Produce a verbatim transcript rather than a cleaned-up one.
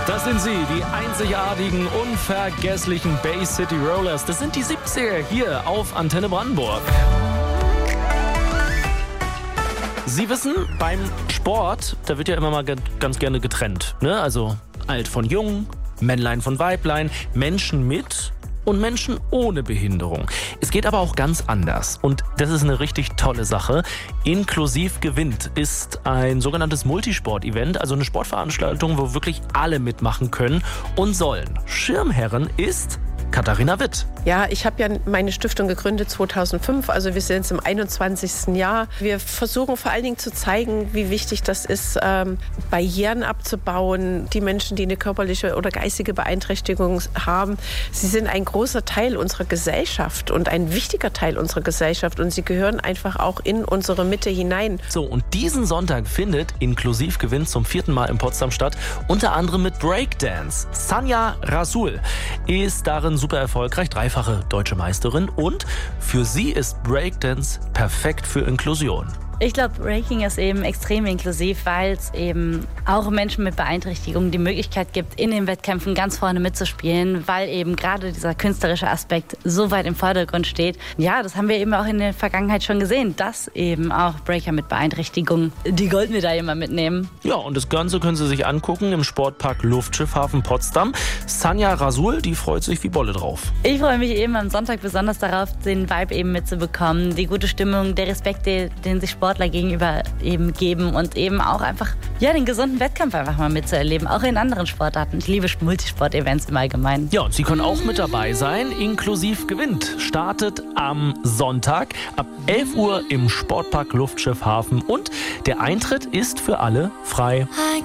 Das sind sie, die einzigartigen, unvergesslichen Bay City Rollers. Das sind die siebziger hier auf Antenne Brandenburg. Sie wissen, beim Sport, da wird ja immer mal ganz gerne getrennt. Ne? Also alt von jung, Männlein von Weiblein, Menschen mit und Menschen ohne Behinderung. Es geht aber auch ganz anders und das ist eine richtig tolle Sache. Inklusiv gewinnt ist ein sogenanntes Multisport-Event, also eine Sportveranstaltung, wo wirklich alle mitmachen können und sollen. Schirmherrin ist Katharina Witt. Ja, ich habe ja meine Stiftung gegründet zweitausendfünf, also wir sind jetzt im einundzwanzigsten Jahr. Wir versuchen vor allen Dingen zu zeigen, wie wichtig das ist, ähm, Barrieren abzubauen. Die Menschen, die eine körperliche oder geistige Beeinträchtigung haben, sie sind ein großer Teil unserer Gesellschaft und ein wichtiger Teil unserer Gesellschaft und sie gehören einfach auch in unsere Mitte hinein. So, und diesen Sonntag findet Inklusiv gewinnt zum vierten Mal in Potsdam statt, unter anderem mit Breakdance. Sanja Rasul ist darin super erfolgreich, dreifache deutsche Meisterin und für sie ist Breakdance perfekt für Inklusion. Ich glaube, Breaking ist eben extrem inklusiv, weil es eben auch Menschen mit Beeinträchtigungen die Möglichkeit gibt, in den Wettkämpfen ganz vorne mitzuspielen, weil eben gerade dieser künstlerische Aspekt so weit im Vordergrund steht. Ja, das haben wir eben auch in der Vergangenheit schon gesehen, dass eben auch Breaker mit Beeinträchtigungen die Goldmedaille mal mitnehmen. Ja, und das Ganze können Sie sich angucken im Sportpark Luftschiffhafen Potsdam. Sanja Rasul, die freut sich wie Bolle drauf. Ich freue mich eben am Sonntag besonders darauf, den Vibe eben mitzubekommen, die gute Stimmung, der Respekt, den sich Sport Sportler gegenüber eben geben und eben auch einfach ja, den gesunden Wettkampf einfach mal mitzuerleben, auch in anderen Sportarten. Ich liebe Multisport-Events im Allgemeinen. Ja, und Sie können auch mit dabei sein. Inklusiv gewinnt startet am Sonntag ab elf Uhr im Sportpark Luftschiffhafen und der Eintritt ist für alle frei.